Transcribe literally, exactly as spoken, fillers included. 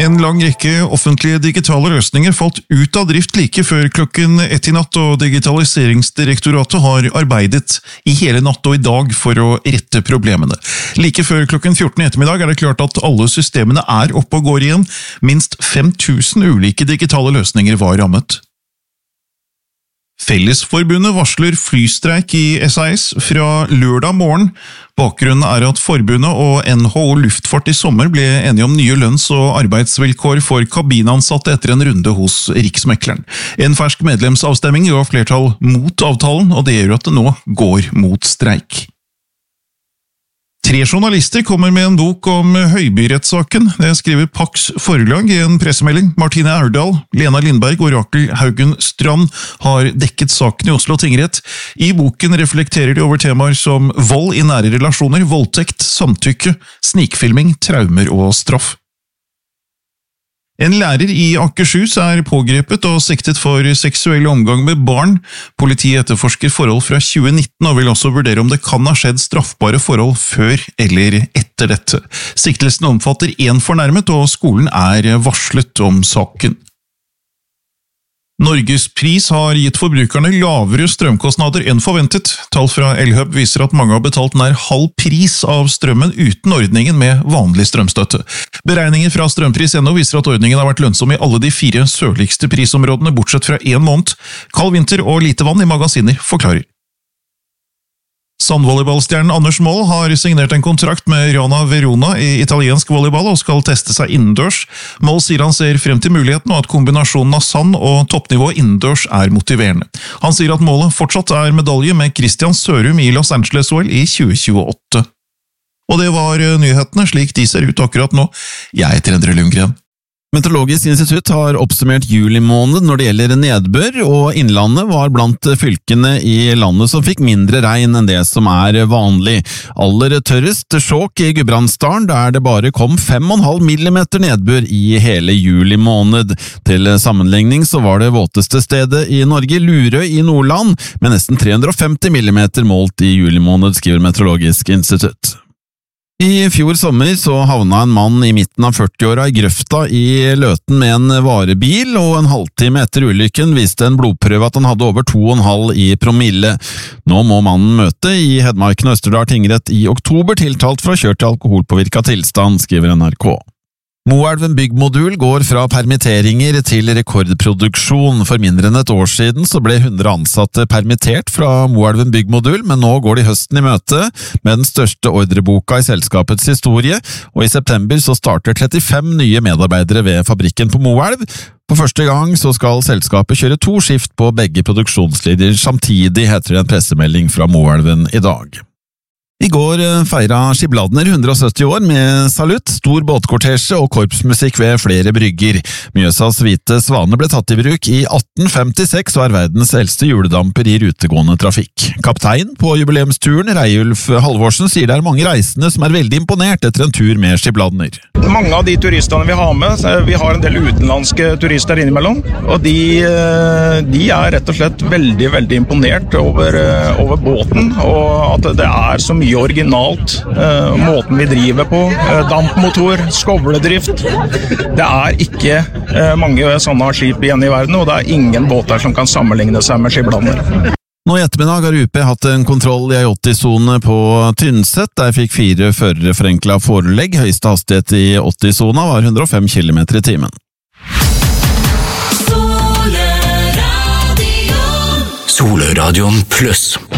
En lang rekke offentlige digitale løsninger falt ut av drift like før klokken ett i natt, og Digitaliseringsdirektoratet har arbeidet i hele natt og i dag for å rette problemene. Like før klokken fjorten i ettermiddag er det klart at alle systemene er oppe og går igjen. Minst fem tusen ulike digitale løsninger var rammet. Fellesforbundet varsler flystreik i S A S fra lørdag morgen. Bakgrunnen er at forbundet og N H O Luftfart i sommer ble enige om nye lønns- og arbeidsvilkår for kabinansatte etter en runde hos Riksmekleren. En fersk medlemsavstemming ga flertall mot avtalen, og det gjør at det nå går mot streik. Tre journalister kommer med en bok om Høyby-rettssaken. Det skriver Pax forlag i en pressemelding. Martine Aurdal, Lena Lindberg og Rakel Haugen Strand har dekket saken i Oslo tingrett. I boken reflekterer de over temaer som vold i nære relasjoner, voldtekt, samtykke, snikfilming, traumer og straff. En lærer i Akershus er pågrepet og siktet for seksuell omgang med barn. Politiet etterforsker forhold fra tjue nitten og vil også vurdere om det kan ha skjedd straffbare forhold før eller etter dette. Siktelsen omfatter én fornærmet, og skolen er varslet om saken. Norges pris har gitt forbrukerne lavere strømkostnader enn forventet. Tall fra Elhub viser at mange har betalt nær halv pris av strømmen uten ordningen med vanlig strømstøtte. Beregninger fra strømpris punktum no viser at ordningen har vært lønnsom i alle de fire sørligste prisområdene, bortsett fra en måned. Kald vinter og lite vann i magasiner forklarer. Sandvolleyballstjernen Anders Moll har signert en kontrakt med Rana Verona i italiensk volleyball og skal teste seg innendørs. Moll sier han ser frem til muligheten og at kombinasjonen av sand og toppnivå innendørs er motiverende. Han sier at målet fortsatt er medalje med Christian Sørum i Los Angeles-O L i tjue tjueåtte. Og det var nyhetene slik de ser ut akkurat nå. Jeg heter Endre Lundgren. Meteorologisk institutt har oppsummert juli måned når det gjelder nedbør, og Innlandet var blant fylkene i landet som fikk mindre regn enn det som er vanlig. Aller tørrest Skjåk i Gudbrandsdalen, der det bare kom fem komma fem millimeter nedbør i hele juli måned. Til sammenligning så var det våteste stedet i Norge Lurøy i Nordland, med nesten tre hundre og femti millimeter målt i juli måned, skriver Meteorologisk institutt. I fjor sommer så havna en mann i midten av førtiåra i grøfta i Løten med en varebil, og en halvtime etter ulykken viste en blodprøve at han hadde over to komma fem i promille. Nå må mannen møte i Hedmarken og Østerdal tingrett i oktober, tiltalt for å ha kjørt i alkoholpåvirka tilstand, skriver N R K. Moelven byggmodul går fra permitteringer til rekordproduksjon. For mindre enn et år siden så ble hundre ansatte permittert fra Moelven byggmodul, men nå går de høsten i møte med den største ordreboka i selskapets historie, og i september så starter trettifem nye medarbeidere ved fabrikken på Moelv. For første gang så skal selskapet kjøre to skift på begge produksjonslinjer samtidig, heter det en pressemelding fra Moelven i dag. I går feira Skibladner hundre og sytti år med salutt, stor båtkortesje og korpsmusikk ved flere brygger. Mjøsas hvite svane ble tatt i bruk i atten femtiseks og er verdens eldste juledamper i rutegående trafikk. Kaptein på jubileumsturen, Reiulf Halvorsen, sier det er mange reisende som er veldig imponert etter en tur med Skibladner. Mange av de turistene vi har med, vi har en del utenlandske turister innimellom, og de, de er rett og slett veldig, veldig imponert over, over båten, og at det er så mye originalt, eh, måten vi driver på, eh, dampmotor, skovledrift. Det er ikke eh, mange sånne skip igjen i verden, og det er ingen båter som kan sammenligne seg med Skibladner. Nå i ettermiddag har U P hatt en kontroll i åtti-sone på Tynset. Der fikk fire førere forenkla forelegg. Høyeste hastighet i åtti-sona var hundre og fem kilometer i timen. Soløradion Soløradion pluss.